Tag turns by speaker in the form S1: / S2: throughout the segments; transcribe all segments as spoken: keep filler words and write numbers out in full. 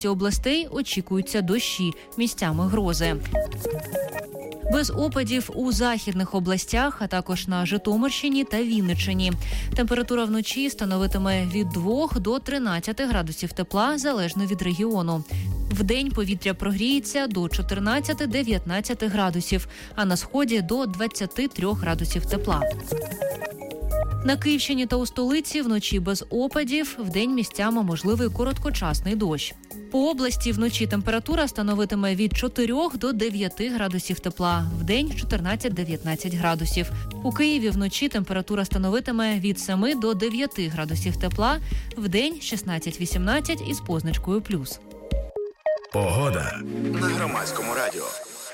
S1: областей очікуються дощі, місцями грози. Без опадів у західних областях, а також на Житомирщині та Вінниччині. Температура вночі становитиме від двох до тринадцяти градусів тепла, залежно від регіону. Вдень повітря прогріється до чотирнадцяти-дев'ятнадцяти градусів, а на сході до двадцяти трьох градусів тепла. На Київщині та у столиці вночі без опадів, вдень місцями можливий короткочасний дощ. По області вночі температура становитиме від чотирьох до дев'яти градусів тепла, вдень чотирнадцять-дев'ятнадцять градусів. У Києві вночі температура становитиме від семи до дев'яти градусів тепла, вдень шістнадцять-вісімнадцять із позначкою плюс.
S2: Погода на Громадському радіо.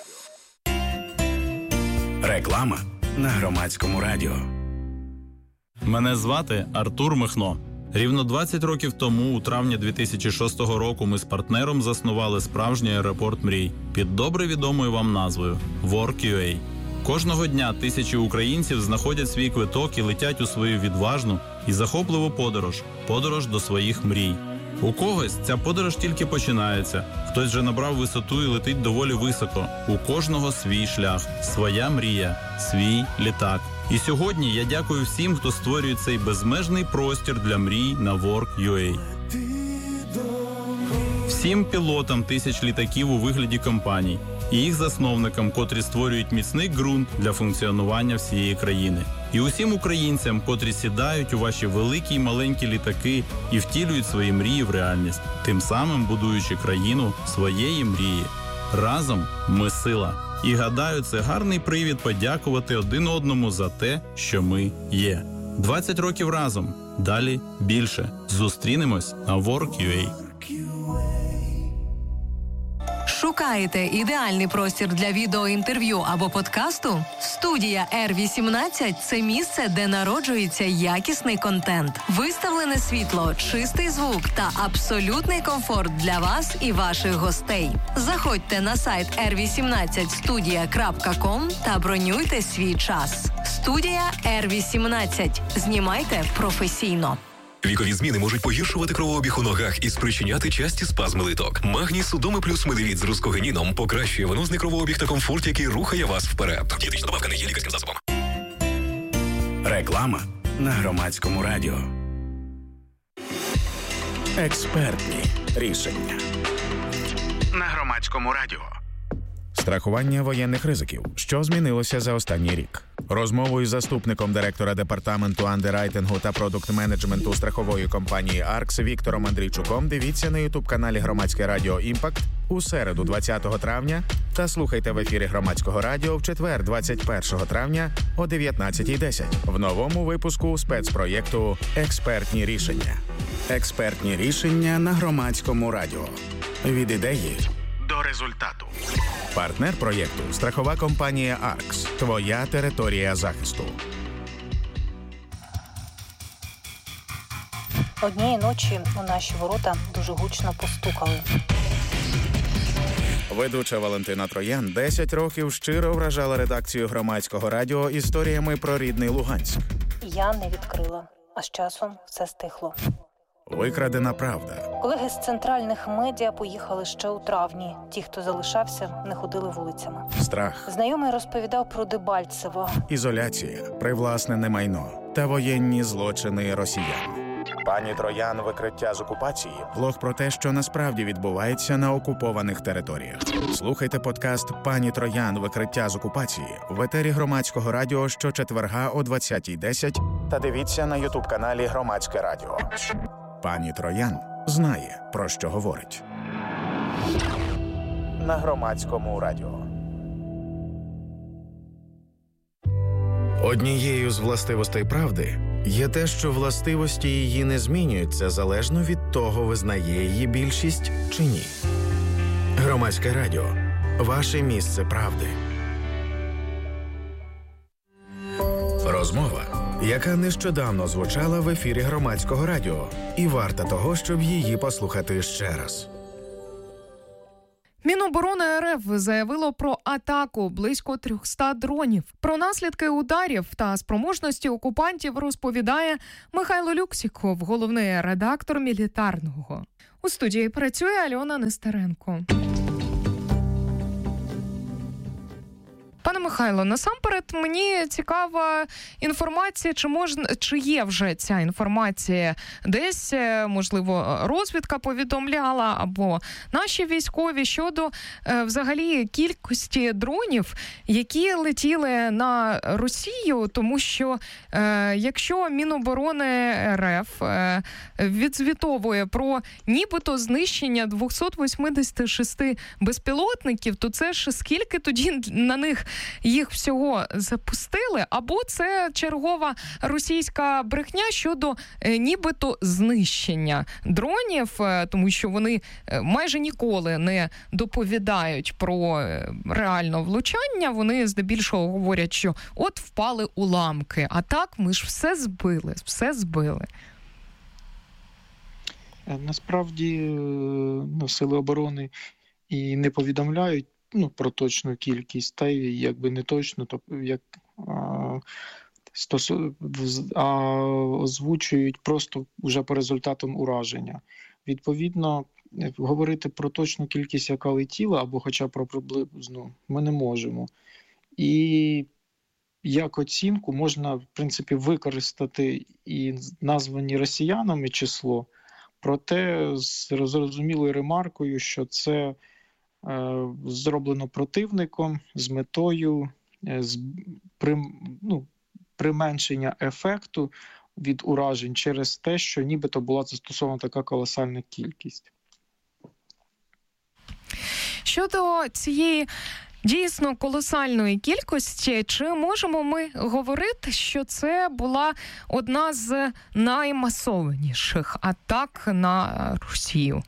S2: Реклама на Громадському радіо.
S3: Мене звати Артур Михно. Рівно двадцять років тому, у травні дві тисячі шостого року, ми з партнером заснували справжній аеропорт мрій під добре відомою вам назвою WorkUA. Кожного дня тисячі українців знаходять свій квиток і летять у свою відважну і захопливу подорож – подорож до своїх мрій. У когось ця подорож тільки починається, хтось вже набрав висоту і летить доволі високо. У кожного свій шлях, своя мрія, свій літак. І сьогодні я дякую всім, хто створює цей безмежний простір для мрій на WorkUA. Всім пілотам тисяч літаків у вигляді компаній і їх засновникам, котрі створюють міцний ґрунт для функціонування всієї країни. І усім українцям, котрі сідають у ваші великі й маленькі літаки і втілюють свої мрії в реальність, тим самим будуючи країну своєї мрії. Разом ми сила. І гадаю, це гарний привід подякувати один одному за те, що ми є. двадцять років разом. Далі більше. Зустрінемось на WorkUA.
S4: Шукаєте ідеальний простір для відеоінтерв'ю або подкасту? Студія Р вісімнадцять – це місце, де народжується якісний контент. Виставлене світло, чистий звук та абсолютний комфорт для вас і ваших гостей. Заходьте на сайт ер вісімнадцять студія крапка ком та бронюйте свій час. Студія Р вісімнадцять. Знімайте професійно.
S5: Вікові зміни можуть погіршувати кровообіг у ногах і спричиняти часті спазми литок. Магній Судоми плюс медивіт з рускогенીном покращує венозний кровообіг та комфорт, який рухає вас вперед. Дієтична добавка не є лікарським засобом.
S2: Реклама на Громадському радіо. Експертні рішення на Громадському радіо.
S6: Страхування воєнних ризиків. Що змінилося за останній рік? Розмову із заступником директора департаменту андеррайтингу та продукт-менеджменту страхової компанії «Аркс» Віктором Андрійчуком дивіться на ютуб-каналі Громадське радіо «Імпакт» у середу двадцятого травня та слухайте в ефірі Громадського радіо в четвер двадцять першого травня о дев'ятнадцятій десять в новому випуску спецпроєкту «Експертні рішення». Експертні рішення на Громадському радіо. Від ідеї
S2: до результату.
S6: Партнер проєкту – страхова компанія «Аркс». Твоя територія захисту.
S7: Однієї ночі у наші ворота дуже гучно постукали.
S6: Ведуча Валентина Троян десять років щиро вражала редакцію Громадського радіо історіями про рідний Луганськ.
S7: Я не відкрила, а з часом все стихло.
S6: Викрадена правда.
S7: Колеги з центральних медіа поїхали ще у травні. Ті, хто залишався, не ходили вулицями.
S6: Страх.
S7: Знайомий розповідав про Дебальцево.
S6: Ізоляція, привласнене майно та воєнні злочини росіян. Пані Троян. Викриття з окупації. Блог про те, що насправді відбувається на окупованих територіях. Слухайте подкаст «Пані Троян. Викриття з окупації» в етері Громадського радіо щочетверга о двадцятій десять та дивіться на ютуб-каналі Громадське радіо. Пані Троян знає, про що говорить. На Громадському радіо.
S8: Однією з властивостей правди є те, що властивості її не змінюються залежно від того, визнає її більшість чи ні. Громадське радіо. Ваше місце правди. Розмова, яка нещодавно звучала в ефірі Громадського радіо, і варта того, щоб її послухати ще раз.
S9: Міноборони РФ заявило про атаку близько триста дронів. Про наслідки ударів та спроможності окупантів розповідає Михайло Люксіков, головний редактор Мілітарного. У студії працює Альона Нестеренко. Пане Михайло, насамперед мені цікава інформація, чи можна, чи є вже ця інформація десь, можливо, розвідка повідомляла, або наші військові щодо е, взагалі кількості дронів, які летіли на Росію, тому що е, якщо Міноборони РФ е, відзвітовує про нібито знищення двісті вісімдесят шість безпілотників, то це ж скільки тоді на них їх всього запустили, або це чергова російська брехня щодо е, нібито знищення дронів, е, тому що вони е, майже ніколи не доповідають про е, реальне влучання, вони здебільшого говорять, що от впали уламки, а так ми ж все збили, все збили.
S10: Насправді, ну, сили оборони і не повідомляють ну, про точну кількість, та й якби не точно, то як а, стосу, а озвучують просто вже по результатам ураження. Відповідно, говорити про точну кількість, яка летіла, або хоча про приблизну, ми не можемо. І як оцінку можна, в принципі, використати і названі росіянами число, проте з зрозумілою ремаркою, що це зроблено противником з метою з ну, применшення ефекту від уражень через те, що нібито була застосована така колосальна кількість.
S9: Щодо цієї дійсно колосальної кількості, чи можемо ми говорити, що це була одна з наймасованіших атак на Росію?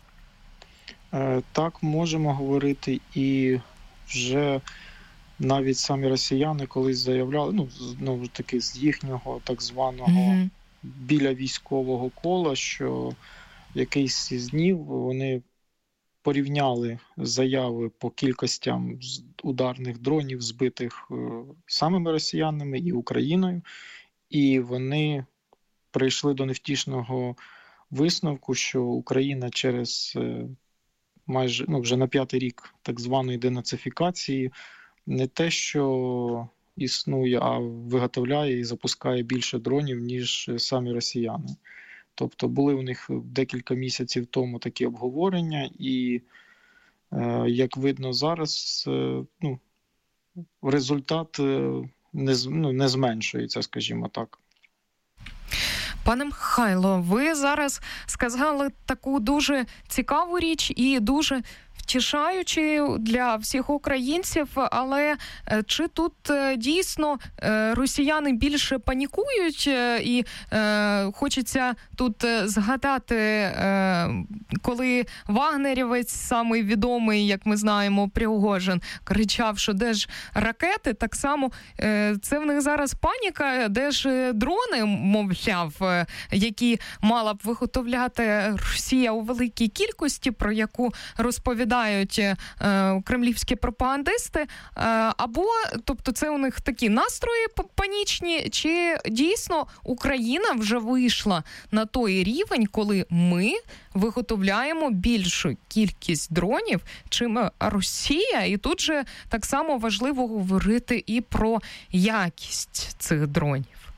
S10: Так, можемо говорити, і вже навіть самі росіяни колись заявляли, ну, знову ж таки, з їхнього так званого mm-hmm. біля військового кола, що якийсь із днів вони порівняли заяви по кількостям ударних дронів, збитих самими росіянами і Україною, і вони прийшли до невтішного висновку, що Україна через майже ну, вже на п'ятий рік так званої денацифікації не те, що існує, а виготовляє і запускає більше дронів, ніж самі росіяни. Тобто були у них декілька місяців тому такі обговорення, і, е, як видно зараз, е, ну, результат е, не, ну, не зменшується, скажімо так.
S9: Пане Михайло, ви зараз сказали таку дуже цікаву річ і дуже втішаючи для всіх українців, але чи тут дійсно росіяни більше панікують, і е, хочеться тут згадати, е, коли вагнерівець, самий відомий, як ми знаємо, Пригожин, кричав, що де ж ракети, так само е, це в них зараз паніка, де ж дрони, мовляв, які мала б виготовляти Росія у великій кількості, про яку розповідає Е, кремлівські пропагандисти, е, або, тобто, це у них такі настрої панічні, чи дійсно Україна вже вийшла на той рівень, коли ми виготовляємо більшу кількість дронів, чим Росія, і тут же так само важливо говорити і про якість цих дронів.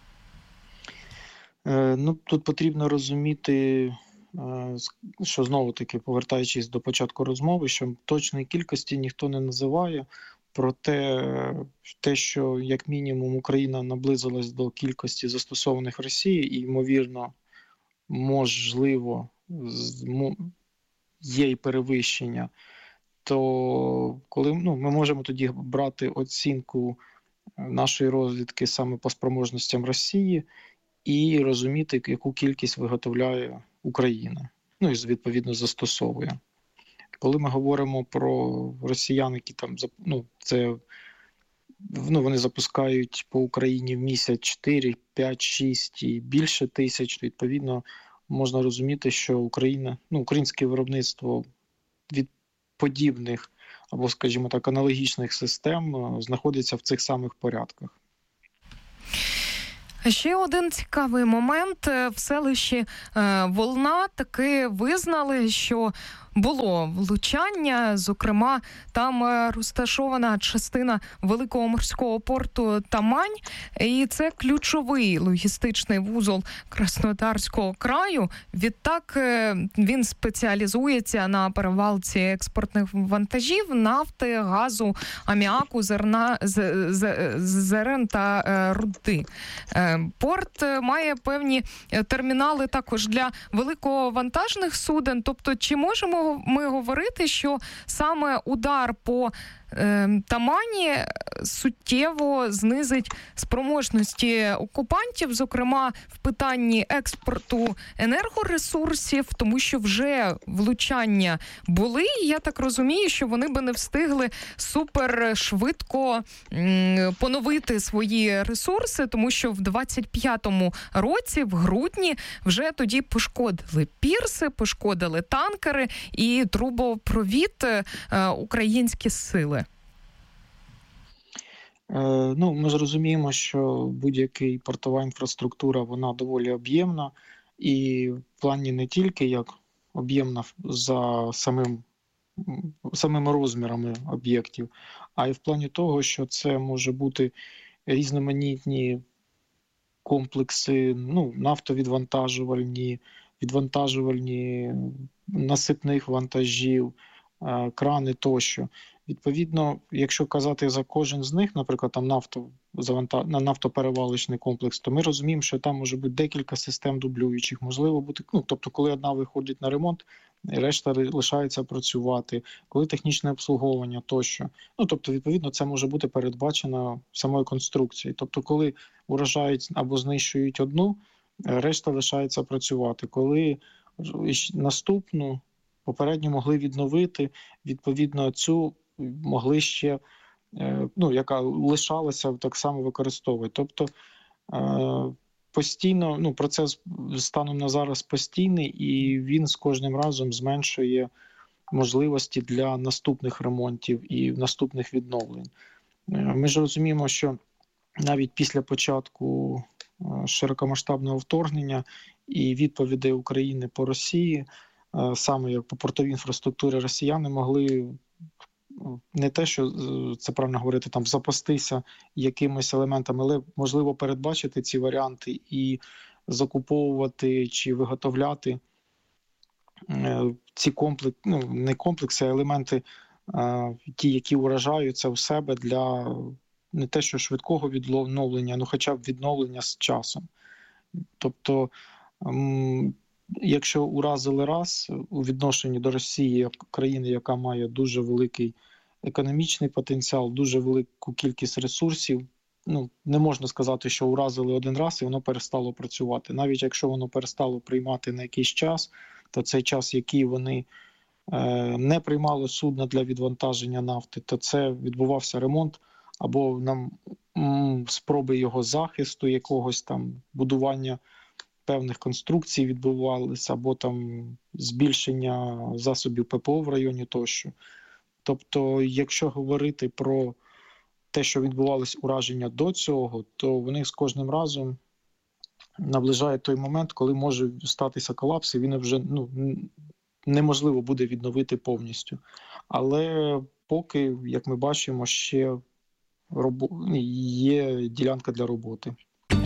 S10: Е, ну, тут потрібно розуміти, що знову-таки, повертаючись до початку розмови, що точної кількості ніхто не називає, проте те, що як мінімум Україна наблизилась до кількості застосованих Росії і, ймовірно, можливо, є й перевищення, то коли ну, ми можемо тоді брати оцінку нашої розвідки саме по спроможностям Росії і розуміти, яку кількість виготовляє Україна, ну і відповідно застосовує. Коли ми говоримо про росіян, які там, ну, це, ну, вони запускають по Україні в місяць чотири, п'ять, шість і більше тисяч, то відповідно можна розуміти, що Україна, ну, українське виробництво від, подібних або, скажімо так, аналогічних систем знаходиться в цих самих порядках.
S9: Ще один цікавий момент. В селищі Волна таки визнали, що було влучання, зокрема, там розташована частина великого морського порту Тамань, і це ключовий логістичний вузол Краснодарського краю. Відтак він спеціалізується на перевалці експортних вантажів, нафти, газу, аміаку, зерна, з, з, зерен та руди. Порт має певні термінали також для великовантажних суден, тобто чи можемо ми говорити, що саме удар по е, Тамані суттєво знизить спроможності окупантів, зокрема в питанні експорту енергоресурсів, тому що вже влучання були, і я так розумію, що вони би не встигли супер швидко м, поновити свої ресурси, тому що в двадцять п'ятому році, в грудні, вже тоді пошкодили пірси, пошкодили танкери і трубопровід е, українські сили.
S10: Е, ну, ми ж розуміємо, що будь-яка портова інфраструктура, вона доволі об'ємна, і в плані не тільки як об'ємна за самим, самими розмірами об'єктів, а й в плані того, що це може бути різноманітні комплекси, ну, нафтовідвантажувальні, відвантажувальні насипних вантажів, крани тощо. Відповідно, якщо казати за кожен з них, наприклад, там нафто, на нафтоперевалочний комплекс, то ми розуміємо, що там може бути декілька систем дублюючих. Можливо бути, ну, тобто, коли одна виходить на ремонт, решта лишається працювати, коли технічне обслуговування тощо. Ну, тобто, відповідно, це може бути передбачено самою конструкцією. Тобто, коли уражають або знищують одну, решта лишається працювати. Коли наступну, попередньо могли відновити, відповідно, цю могли ще, ну, яка лишалася, так само використовувати. Тобто, постійно, ну, процес станом на зараз постійний, і він з кожним разом зменшує можливості для наступних ремонтів і наступних відновлень. Ми ж розуміємо, що навіть після початку широкомасштабного вторгнення і відповідей України по Росії, саме як по портовій інфраструктурі, росіяни могли не те, що це правильно говорити, там запастися якимись елементами, але можливо передбачити ці варіанти і закуповувати чи виготовляти ці комплекси, ну, не комплекси, а елементи, ті, які уражаються у себе для не те, що швидкого відновлення, ну хоча б відновлення з часом. Тобто, якщо уразили раз у відношенні до Росії, як країни, яка має дуже великий економічний потенціал, дуже велику кількість ресурсів, ну, не можна сказати, що уразили один раз і воно перестало працювати. Навіть якщо воно перестало приймати на якийсь час, то цей час, який вони е, не приймали судна для відвантаження нафти, то це відбувався ремонт або нам м, спроби його захисту, якогось там будування певних конструкцій відбувалися, або там збільшення засобів ППО в районі тощо. Тобто, якщо говорити про те, що відбувалось ураження до цього, то вони з кожним разом наближають той момент, коли може статися колапс, і він вже, ну, неможливо буде відновити повністю. Але поки, як ми бачимо, ще робо... є ділянка для роботи.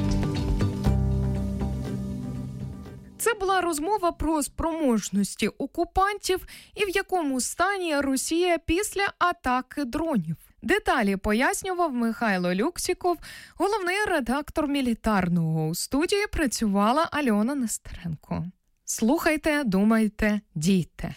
S9: Це була розмова про спроможності окупантів і в якому стані Росія після атаки дронів. Деталі пояснював Михайло Люксіков, головний редактор Мілітарного. У студії працювала Альона Нестеренко. Слухайте, думайте, дійте.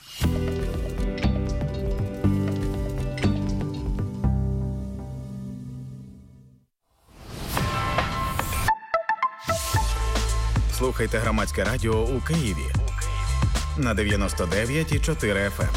S6: Слухайте Громадське радіо у Києві на дев'яносто дев'ять і чотири еф ем.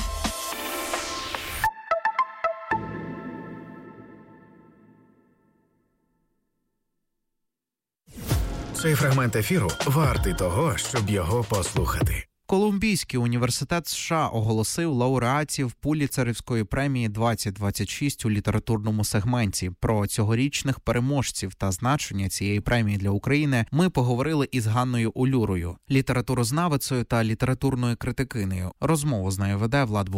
S6: Цей фрагмент ефіру вартий того, щоб його послухати.
S11: Колумбійський університет США оголосив лауреатів Пулітцерівської премії двадцять двадцять шість у літературному сегменті. Про цьогорічних переможців та значення цієї премії для України ми поговорили із Ганною Улюрою, літературознавицею та літературною критикинею. Розмову з нею веде Влад